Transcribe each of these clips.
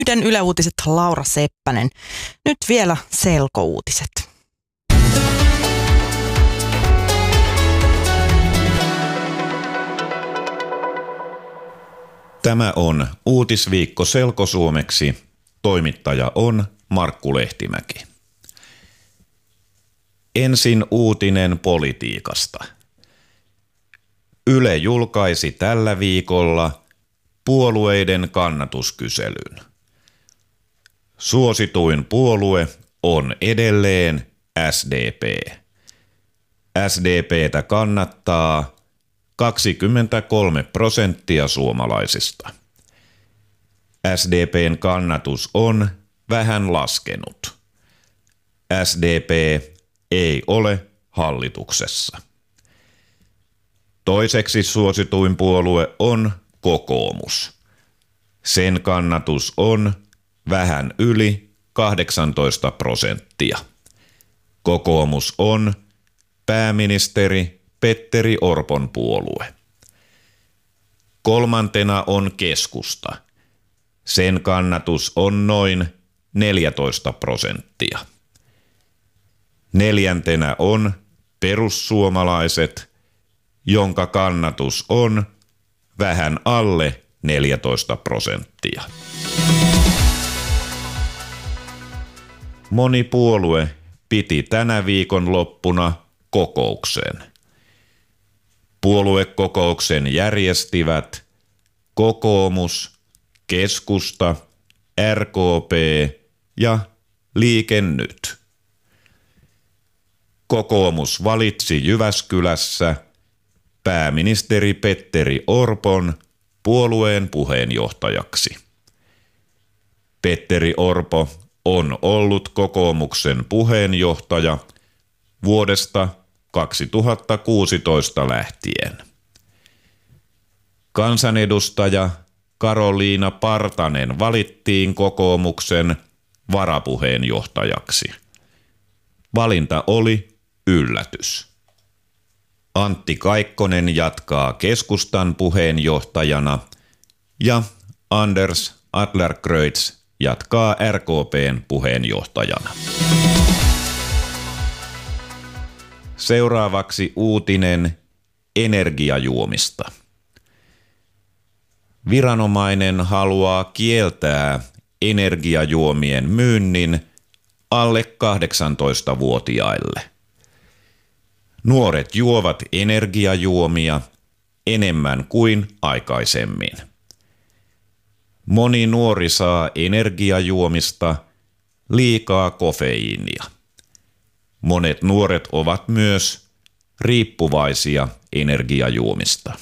Yhden Yle Uutiset Laura Seppänen. Nyt vielä selkouutiset. Tämä on Uutisviikko selkosuomeksi. Toimittaja on Markku Lehtimäki. Ensin uutinen politiikasta. Yle julkaisi tällä viikolla puolueiden kannatuskyselyn. Suosituin puolue on edelleen SDP. SDP:tä kannattaa 23% suomalaisista. SDP:n kannatus on vähän laskenut. SDP ei ole hallituksessa. Toiseksi suosituin puolue on kokoomus. Sen kannatus on vähän yli 18%. Kokoomus on pääministeri Petteri Orpon puolue. Kolmantena on keskusta. Sen kannatus on noin 14%. Neljäntenä on perussuomalaiset, jonka kannatus on vähän alle 14%. Moni puolue piti tänä viikonloppuna kokouksen. Puoluekokouksen järjestivät kokoomus, keskusta, RKP ja Liike Nyt. Kokoomus valitsi Jyväskylässä pääministeri Petteri Orpon puolueen puheenjohtajaksi. Petteri Orpo on ollut kokoomuksen puheenjohtaja vuodesta 2016 lähtien. Kansanedustaja Karoliina Partanen valittiin kokoomuksen varapuheenjohtajaksi. Valinta oli yllätys. Antti Kaikkonen jatkaa keskustan puheenjohtajana ja Anders Adlercreutz jatkaa RKP:n puheenjohtajana. Seuraavaksi uutinen energiajuomista. Viranomainen haluaa kieltää energiajuomien myynnin alle 18-vuotiaille. Nuoret juovat energiajuomia enemmän kuin aikaisemmin. Moni nuori saa energiajuomista liikaa kofeiinia. Monet nuoret ovat myös riippuvaisia energiajuomista.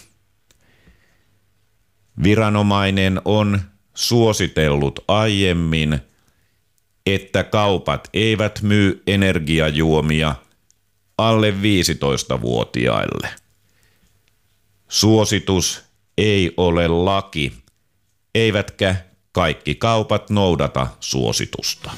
Viranomainen on suositellut aiemmin, että kaupat eivät myy energiajuomia alle 15-vuotiaille. Suositus ei ole laki, eivätkä kaikki kaupat noudata suositusta.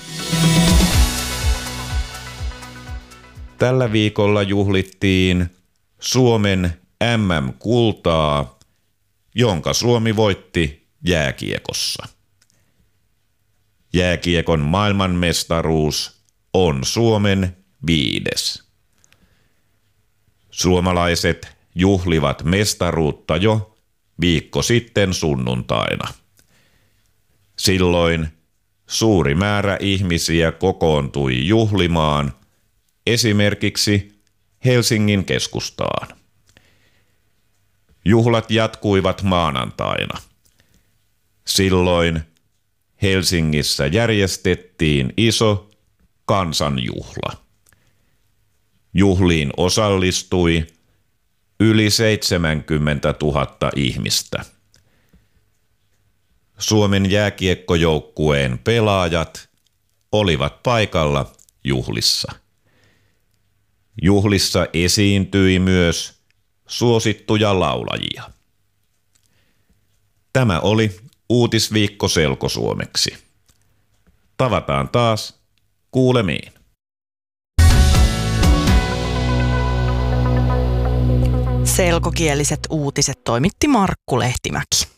Tällä viikolla juhlittiin Suomen MM-kultaa, jonka Suomi voitti jääkiekossa. Jääkiekon maailmanmestaruus on Suomen 5. Suomalaiset juhlivat mestaruutta jo viikko sitten sunnuntaina. Silloin suuri määrä ihmisiä kokoontui juhlimaan esimerkiksi Helsingin keskustaan. Juhlat jatkuivat maanantaina. Silloin Helsingissä järjestettiin iso kansanjuhla. Juhliin osallistui yli 70 000 ihmistä. Suomen jääkiekkojoukkueen pelaajat olivat paikalla juhlissa. Juhlissa esiintyi myös suosittuja laulajia. Tämä oli Uutisviikko selkosuomeksi. Tavataan taas kuulemiin. Selkokieliset uutiset toimitti Markku Lehtimäki.